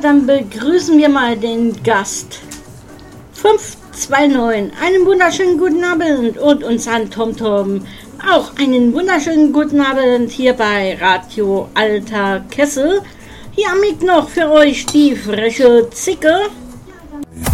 dann begrüßen wir mal den Gast. 529, einen wunderschönen guten Abend und uns an TomTom. Auch einen wunderschönen guten Abend hier bei Radio Alter Kessel. Hier am Mic noch für euch die freche Zicke.